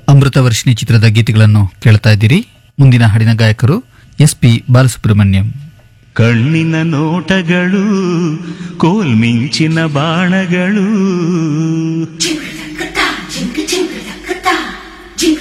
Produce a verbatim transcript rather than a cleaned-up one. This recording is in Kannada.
ಅಮೃತವರ್ಷಿಣಿ ಚಿತ್ರದ ಗೀತೆಗಳನ್ನು ಕೇಳ್ತಾ ಇದ್ದೀರಿ. ಮುಂದಿನ ಹಾಡಿನ ಗಾಯಕರು ಎಸ್ ಪಿ ಬಾಲಸುಬ್ರಹ್ಮಣ್ಯಂ. ಕಣ್ಣಿನ ನೋಟಗಳು ಕೋಲ್ಮಿಂಚಿನ ಬಾಣಗಳು